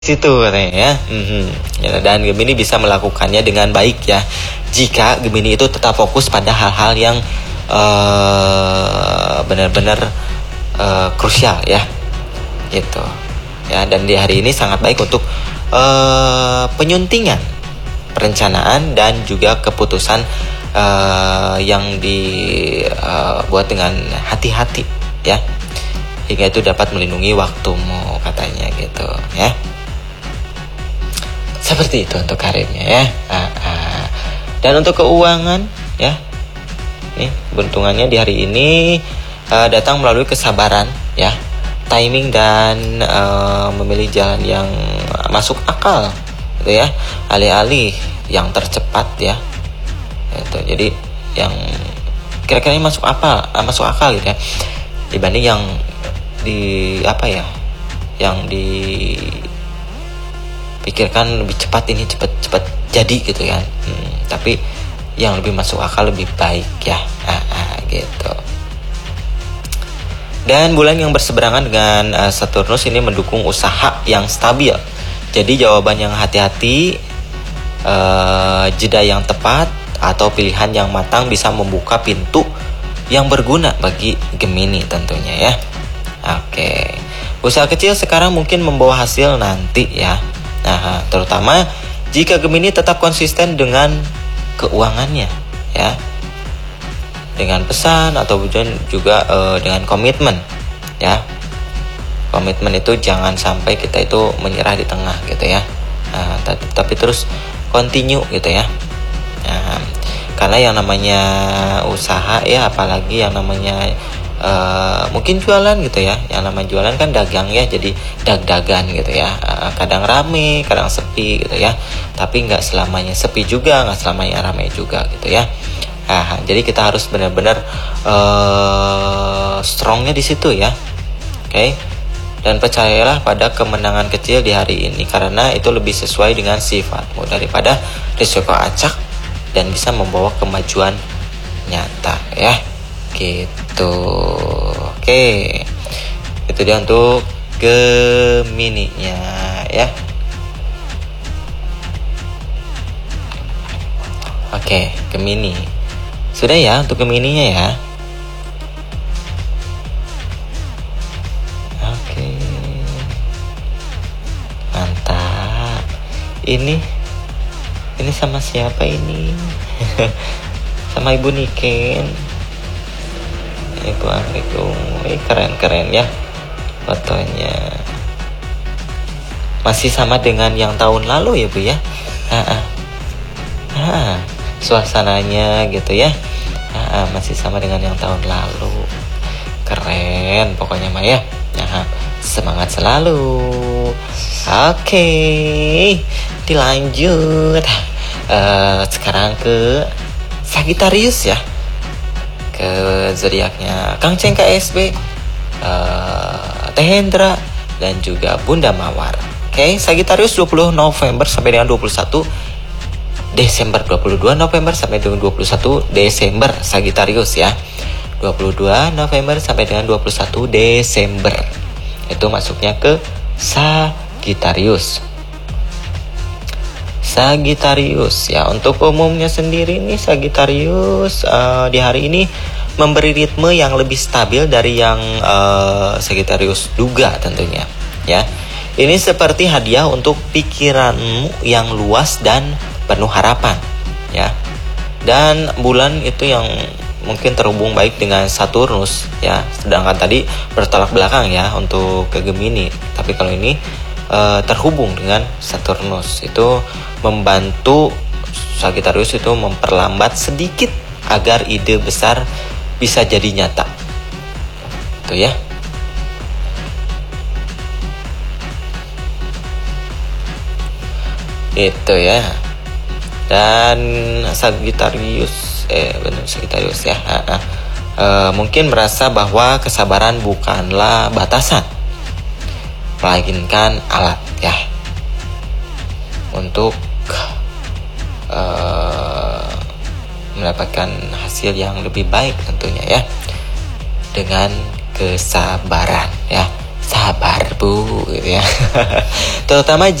situ katanya ya. Ya, dan Gemini bisa melakukannya dengan baik ya jika Gemini itu tetap fokus pada hal-hal yang benar-benar krusial ya gitu ya. Dan di hari ini sangat baik untuk penyuntingan, perencanaan, dan juga keputusan yang dibuat dengan hati-hati ya, hingga itu dapat melindungi waktumu katanya gitu ya. Seperti itu untuk karirnya ya. Dan untuk keuangan ya, nih keberuntungannya di hari ini datang melalui kesabaran ya, timing, dan memilih jalan yang masuk akal gitu ya, alih-alih yang tercepat ya. Itu jadi yang kira-kira masuk akal gitu ya, dibanding yang yang dipikirkan lebih cepat, ini cepat jadi gitu ya. Tapi yang lebih masuk akal lebih baik ya. Gitu. Dan bulan yang berseberangan dengan Saturnus ini mendukung usaha yang stabil. Jadi jawaban yang hati-hati, jeda yang tepat, atau pilihan yang matang bisa membuka pintu yang berguna bagi Gemini tentunya ya. Oke. Usaha kecil sekarang mungkin membawa hasil nanti ya. Nah, terutama jika Gemini tetap konsisten dengan keuangannya ya, dengan pesan atau juga dengan komitmen ya. Komitmen itu jangan sampai kita itu menyerah di tengah gitu ya. Tapi terus continue gitu ya. Karena yang namanya usaha ya, apalagi yang namanya mungkin jualan gitu ya, yang namanya jualan kan dagang ya, jadi dag-dagan gitu ya. Kadang rame, kadang sepi gitu ya, tapi nggak selamanya sepi juga, nggak selamanya rame juga gitu ya. Jadi kita harus benar-benar strongnya di situ ya. Oke. Dan percayalah pada kemenangan kecil di hari ini, karena itu lebih sesuai dengan sifatmu daripada risiko acak, dan bisa membawa kemajuan nyata ya. Gitu. Oke. Itu dia untuk Gemini-nya ya. Oke, Gemini. Sudah ya untuk Gemini-nya ya. Oke. Mantap. Ini sama siapa ini? Sama Ibu Niken. Ibu Amikung. Keren-keren ya fotonya. Masih sama dengan yang tahun lalu ya Bu ya. Suasananya gitu ya. Masih sama dengan yang tahun lalu. Keren pokoknya Mah ya. Semangat selalu. Oke, dilanjut. Sekarang ke Sagittarius ya, ke zodiaknya Kang Ceng KSB, Teh Hendra, dan juga Bunda Mawar. Oke, Sagittarius 20 November sampai dengan 21 Desember, 22 November sampai dengan 21 Desember Sagittarius ya. 22 November sampai dengan 21 Desember. Itu masuknya ke Sagittarius. Sagittarius ya, untuk umumnya sendiri nih Sagittarius di hari ini memberi ritme yang lebih stabil dari yang Sagittarius duga tentunya ya. Ini seperti hadiah untuk pikiranmu yang luas dan penuh harapan ya. Dan bulan itu yang mungkin terhubung baik dengan Saturnus ya, sedangkan tadi bertolak belakang ya untuk ke Gemini. Tapi kalau ini terhubung dengan Saturnus, itu membantu Sagittarius itu memperlambat sedikit agar ide besar bisa jadi nyata. Itu ya. Itu ya. Dan Sagittarius Sagittarius ya. Mungkin merasa bahwa kesabaran bukanlah batasan, melainkan alat ya, untuk mendapatkan hasil yang lebih baik tentunya ya, dengan kesabaran ya. Sabar Bu gitu ya. Terutama